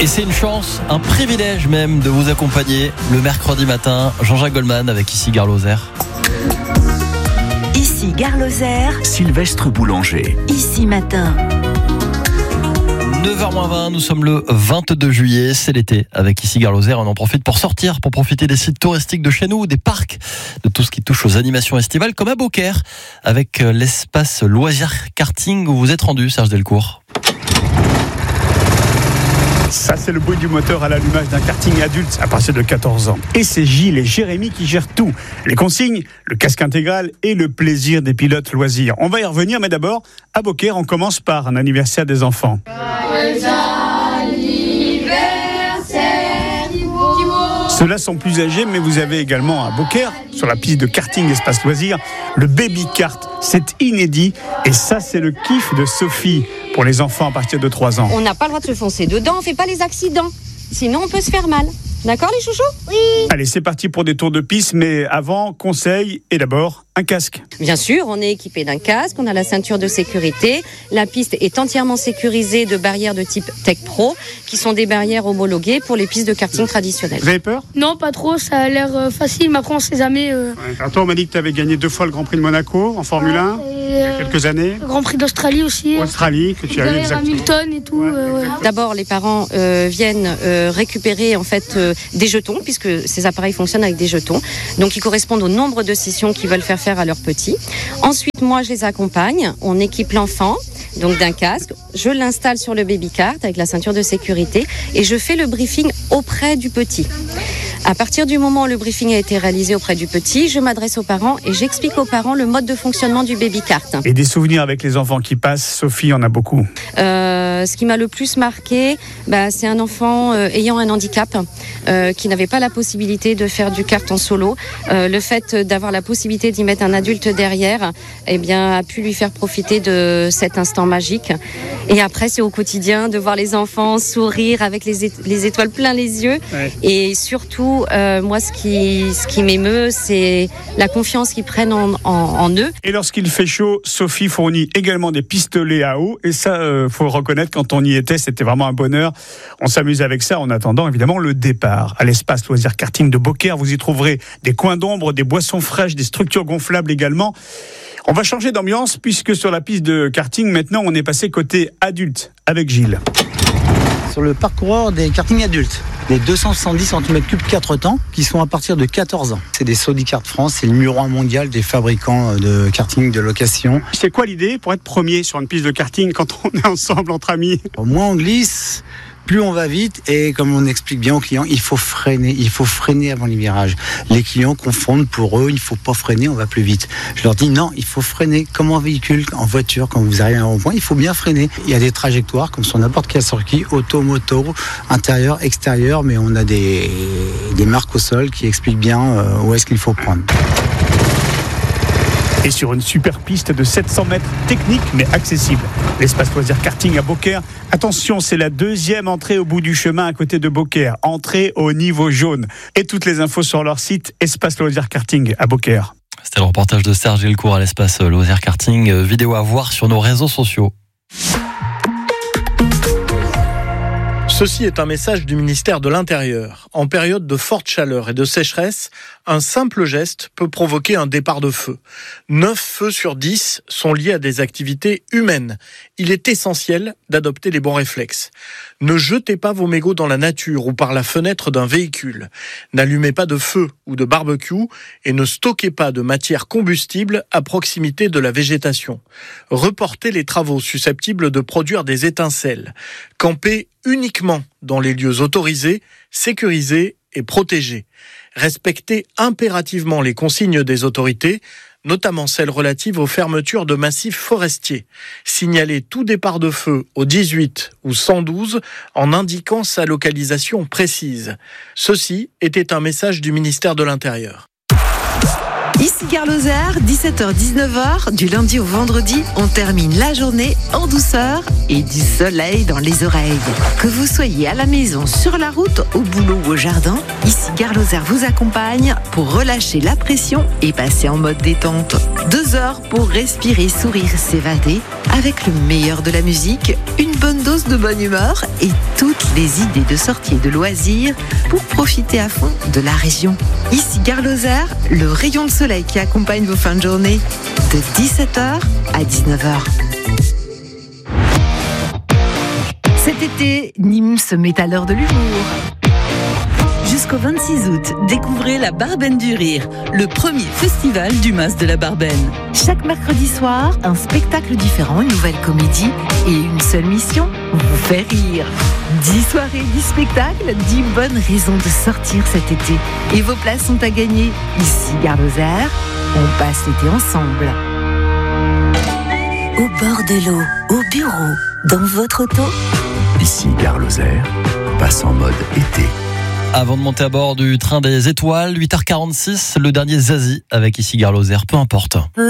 Et c'est une chance, un privilège même de vous accompagner le mercredi matin. Jean-Jacques Goldman avec ici Gare Lozère. Ici Gare Lozère. Sylvestre Boulanger. Ici matin. 9h20, nous sommes le 22 juillet, c'est l'été. Avec ici Gare Lozère, on en profite pour sortir, pour profiter des sites touristiques de chez nous, des parcs, de tout ce qui touche aux animations estivales, comme à Beaucaire, avec l'espace loisirs karting où vous êtes rendu, Serge Delcourt. Ça, c'est le bruit du moteur à l'allumage d'un karting adulte à partir de 14 ans. Et c'est Gilles et Jérémy qui gèrent tout. Les consignes, le casque intégral et le plaisir des pilotes loisirs. On va y revenir, mais d'abord, à Beaucaire, on commence par un anniversaire des enfants. Ceux-là sont plus âgés, mais vous avez également à Beaucaire, sur la piste de karting espace loisirs, le baby kart. C'est inédit et ça, c'est le kiff de Sophie pour les enfants à partir de 3 ans. On n'a pas le droit de se foncer dedans, on fait pas les accidents. Sinon, on peut se faire mal. D'accord, les chouchous ? Oui. Allez, c'est parti pour des tours de piste, mais avant, conseil et d'abord, un casque. Bien sûr, on est équipé d'un casque, on a la ceinture de sécurité. La piste est entièrement sécurisée de barrières de type Tech Pro, qui sont des barrières homologuées pour les pistes de karting traditionnelles. Vous avez peur ? Non, pas trop, ça a l'air facile, mais après on sait jamais. Alors toi, on m'a dit que tu avais gagné 2 fois le Grand Prix de Monaco en Formule 1, il y a quelques années. Le Grand Prix d'Australie aussi. Australie, que tu as eu Derrière exactement. Hamilton et tout. Ouais. D'abord, les parents viennent récupérer en fait des jetons, puisque ces appareils fonctionnent avec des jetons. Donc, ils correspondent au nombre de sessions qu'ils veulent faire à leurs petits. Ensuite, moi, je les accompagne. On équipe l'enfant, donc d'un casque. Je l'installe sur le baby kart avec la ceinture de sécurité et je fais le briefing auprès du petit. À partir du moment où le briefing a été réalisé auprès du petit, je m'adresse aux parents et j'explique aux parents le mode de fonctionnement du baby kart. Et des souvenirs avec les enfants qui passent, Sophie en a beaucoup. Ce qui m'a le plus marqué, c'est un enfant ayant un handicap qui n'avait pas la possibilité de faire du kart en solo. Le fait d'avoir la possibilité d'y mettre un adulte derrière, a pu lui faire profiter de cet instant magique. Et après, c'est au quotidien de voir les enfants sourire avec les étoiles plein les yeux. Ouais. Et surtout, moi, ce qui m'émeut, c'est la confiance qu'ils prennent en eux. Et lorsqu'il fait chaud, Sophie fournit également des pistolets à eau. Et ça, faut reconnaître, quand on y était, c'était vraiment un bonheur. On s'amuse avec ça en attendant, évidemment, le départ. À l'espace loisirs karting de Beaucaire, vous y trouverez des coins d'ombre, des boissons fraîches, des structures gonflables également. On va changer d'ambiance puisque sur la piste de karting, maintenant, on est passé côté adulte avec Gilles. Sur le parcoureur des kartings adultes, des 270 cm3 4 temps qui sont à partir de 14 ans. C'est des Sodicart France, c'est le numéro 1 mondial des fabricants de karting de location. C'est quoi l'idée pour être premier sur une piste de karting quand on est ensemble entre amis ? Moins on glisse, plus on va vite et comme on explique bien aux clients, il faut freiner avant les virages. Les clients confondent, pour eux, il ne faut pas freiner, on va plus vite. Je leur dis non, il faut freiner comme en véhicule, en voiture, quand vous arrivez à un rond-point, il faut bien freiner. Il y a des trajectoires comme sur n'importe quel circuit, auto, moto, intérieur, extérieur, mais on a des marques au sol qui expliquent bien où est-ce qu'il faut prendre. Et sur une super piste de 700 mètres, technique mais accessible. L'espace loisirs karting à Beaucaire. Attention, c'est la 2e entrée au bout du chemin à côté de Beaucaire. Entrée au niveau jaune. Et toutes les infos sur leur site, Espace loisirs karting à Beaucaire. C'était le reportage de Serge Delcourt à l'espace loisirs karting. Vidéo à voir sur nos réseaux sociaux. Ceci est un message du ministère de l'Intérieur. En période de forte chaleur et de sécheresse, un simple geste peut provoquer un départ de feu. 9 feux sur 10 sont liés à des activités humaines. Il est essentiel d'adopter les bons réflexes. Ne jetez pas vos mégots dans la nature ou par la fenêtre d'un véhicule. N'allumez pas de feu ou de barbecue et ne stockez pas de matière combustible à proximité de la végétation. Reportez les travaux susceptibles de produire des étincelles. Campez uniquement dans les lieux autorisés, sécurisés et protégés. Respectez impérativement les consignes des autorités, notamment celles relatives aux fermetures de massifs forestiers. Signalez tout départ de feu au 18 ou 112 en indiquant sa localisation précise. Ceci était un message du ministère de l'Intérieur. Ici Gare Lozère, 17h-19h, du lundi au vendredi, on termine la journée en douceur et du soleil dans les oreilles. Que vous soyez à la maison, sur la route, au boulot ou au jardin, ici Gare Lozère vous accompagne pour relâcher la pression et passer en mode détente. 2 heures pour respirer, sourire, s'évader, avec le meilleur de la musique, une bonne dose de bonne humeur et toutes les idées de sortie et de loisirs pour profiter à fond de la région. Ici Gare Lozère, le rayon de soleil qui accompagne vos fins de journée de 17h à 19h. Cet été, Nîmes se met à l'heure de l'humour. Jusqu'au 26 août, découvrez la Barbenne du Rire, le premier festival du Mas de la Barbenne. Chaque mercredi soir, un spectacle différent, une nouvelle comédie et une seule mission, vous faire rire. 10 soirées, 10 spectacles, 10 bonnes raisons de sortir cet été. Et vos places sont à gagner. Ici Gare Lozère, on passe l'été ensemble. Au bord de l'eau, au bureau, dans votre auto. Ici Gare Lozère, passe en mode été. Avant de monter à bord du train des étoiles, 8h46, le dernier Zazie avec ici Gare Lozère, peu importe.